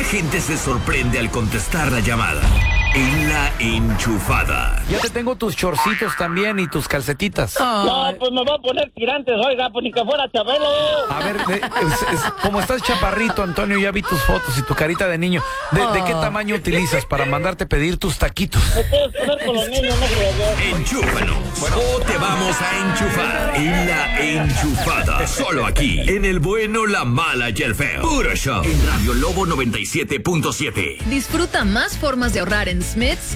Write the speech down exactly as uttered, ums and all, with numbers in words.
gente se sorprende al contestar la llamada. En La Enchufada. Ya te tengo tus chorcitos también y tus calcetitas. No, pues me voy a poner tirantes, oiga, pues ni que fuera Chabelo. A ver, de, es, es, como estás chaparrito, Antonio, ya vi tus fotos y tu carita de niño. ¿De, de qué tamaño utilizas para mandarte pedir tus taquitos? Me puedes poner con los niños, no creo yo. Enchúfanos. O te vamos a enchufar en La Enchufada. Solo aquí, en el bueno, la mala y el feo. Puro show. En Radio Lobo noventa y siete punto siete. Disfruta más formas de ahorrar en Smith's